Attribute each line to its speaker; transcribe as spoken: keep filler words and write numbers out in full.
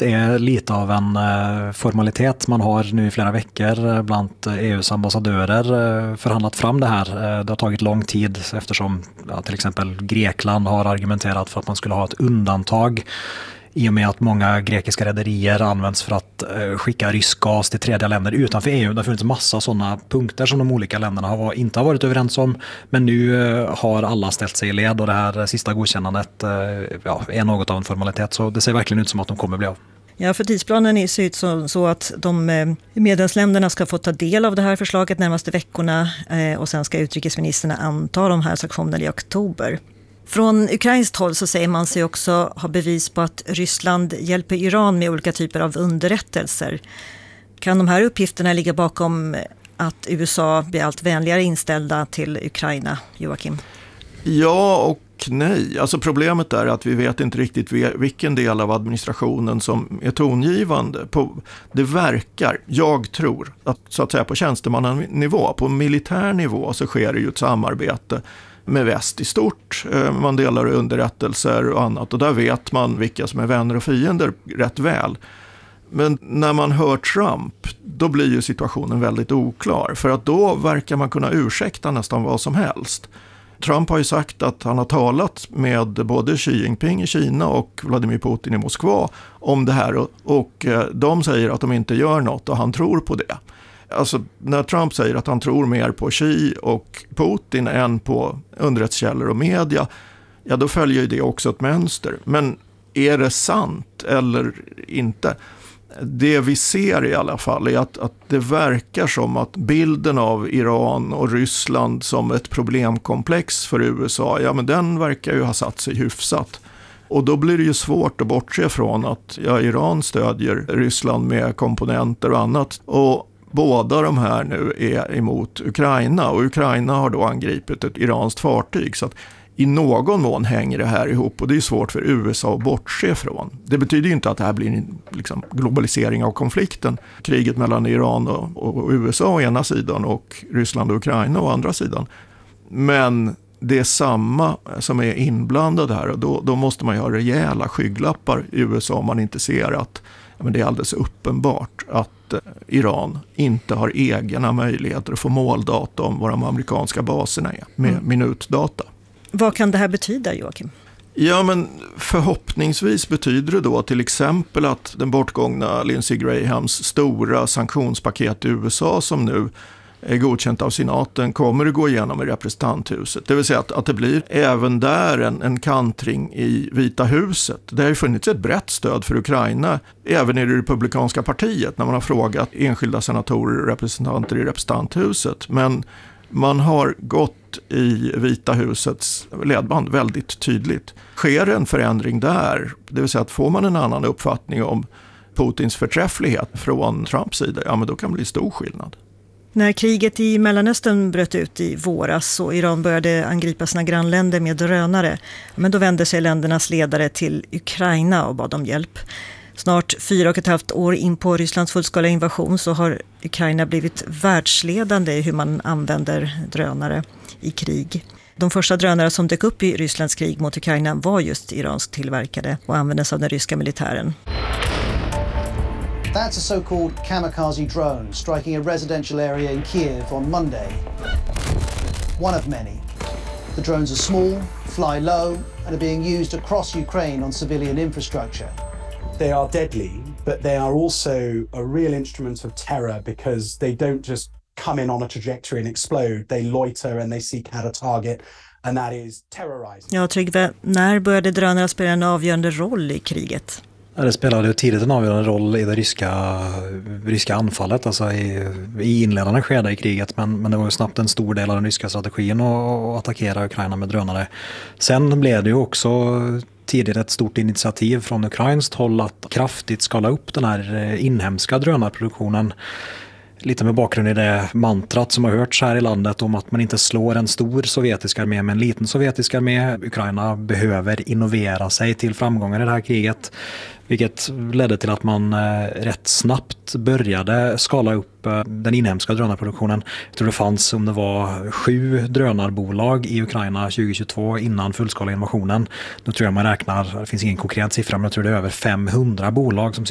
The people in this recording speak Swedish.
Speaker 1: avtalet är lite av en formalitet. Man har nu i flera veckor bland E U:s ambassadörer förhandlat fram det här. Det har tagit lång tid eftersom ja, till exempel Grekland har argumenterat för att man skulle ha ett undantag i och med att många grekiska rederier används för att skicka rysk gas till tredje länder utanför E U. Det har funnits massa sådana punkter som de olika länderna har, inte har varit överens om. Men nu har alla ställt sig i led och det här sista godkännandet ja, är något av en formalitet. Så det ser verkligen ut som att de kommer bli av.
Speaker 2: Ja, för tidsplanen ser ut så, så att de medlemsländerna ska få ta del av det här förslaget närmaste veckorna och sen ska utrikesministerna anta de här sanktionerna i oktober. Från ukrainskt håll så säger man sig också ha bevis på att Ryssland hjälper Iran med olika typer av underrättelser. Kan de här uppgifterna ligga bakom att U S A blir allt vänligare inställda till Ukraina, Joakim?
Speaker 3: Ja och nej. Alltså problemet är att vi vet inte riktigt vilken del av administrationen som är tongivande. På, det verkar, jag tror, att så att säga på tjänstemannanivå, på militär nivå så sker det ju ett samarbete med väst i stort. Man delar underrättelser och annat och där vet man vilka som är vänner och fiender rätt väl. Men när man hör Trump, då blir ju situationen väldigt oklar. För att då verkar man kunna ursäkta nästan vad som helst. Trump har ju sagt att han har talat med både Xi Jinping i Kina och Vladimir Putin i Moskva om det här. Och, och de säger att de inte gör något och han tror på det. Alltså när Trump säger att han tror mer på Xi och Putin än på underrättelsekällor och media, ja då följer ju det också ett mönster. Men är det sant eller inte? Det vi ser i alla fall är att, att det verkar som att bilden av Iran och Ryssland som ett problemkomplex för U S A, ja men den verkar ju ha satt sig hyfsat. Och då blir det ju svårt att bortse från att ja, Iran stödjer Ryssland med komponenter och annat. Och båda de här nu är emot Ukraina och Ukraina har då angripit ett iranskt fartyg så att i någon mån hänger det här ihop och det är svårt för U S A att bortse från. Det betyder ju inte att det här blir en liksom, globalisering av konflikten. Kriget mellan Iran och, och U S A å ena sidan och Ryssland och Ukraina å andra sidan. Men det är samma som är inblandade här och då, då måste man ju ha rejäla skygglappar i U S A om man inte ser att men det är alldeles uppenbart att Iran inte har egna möjligheter att få måldata om vad de amerikanska baserna är med mm. minutdata.
Speaker 2: Vad kan det här betyda, Joakim?
Speaker 3: Ja, men förhoppningsvis betyder det då till exempel att den bortgångna Lindsey Grahams stora sanktionspaket i U S A som nu är godkänt av senaten kommer att gå igenom i representanthuset. Det vill säga att, att det blir även där en, en kantring i Vita huset. Det har ju funnits ett brett stöd för Ukraina även i det republikanska partiet när man har frågat enskilda senatorer och representanter i representanthuset. Men man har gått i Vita husets ledband väldigt tydligt. Sker en förändring där, det vill säga att får man en annan uppfattning om Putins förträfflighet från Trumps sida, ja men då kan det bli stor skillnad.
Speaker 2: När kriget i Mellanöstern bröt ut i våras och Iran började angripa sina grannländer med drönare, men då vände sig ländernas ledare till Ukraina och bad om hjälp. Snart fyra och ett halvt år in på Rysslands fullskaliga invasion så har Ukraina blivit världsledande i hur man använder drönare i krig. De första drönare som dök upp i Rysslands krig mot Ukraina var just iransk tillverkade och användes av den ryska militären.
Speaker 4: That's a so-called kamikaze drone striking a residential area in Kiev on Monday. One of many. The drones are small, fly low, and are being used across Ukraine on civilian infrastructure.
Speaker 5: They are deadly, but they are also a real instrument of terror because they don't just come in on a trajectory and explode. They loiter and they seek out a target, and that is terrorizing.
Speaker 2: Ja, Tryggve, när började drönare spela en avgörande roll i kriget?
Speaker 1: Det spelade ju tidigt en avgörande roll i det ryska, ryska anfallet, alltså i, i inledande skede i kriget, men, men det var ju snabbt en stor del av den ryska strategin att attackera Ukraina med drönare. Sen blev det ju också tidigt ett stort initiativ från ukrainskt håll att kraftigt skala upp den här inhemska drönarproduktionen. Lite med bakgrund i det mantrat som har hörts här i landet om att man inte slår en stor sovjetisk armé med en liten sovjetisk armé. Ukraina behöver innovera sig till framgångar i det här kriget, vilket ledde till att man rätt snabbt började skala upp den inhemska drönarproduktionen. Jag tror det fanns, om det var sju drönarbolag i Ukraina tjugohundratjugotvå innan fullskaliga invasionen. Nu tror jag man räknar, det finns ingen konkret siffra, men jag tror det är över femhundra bolag som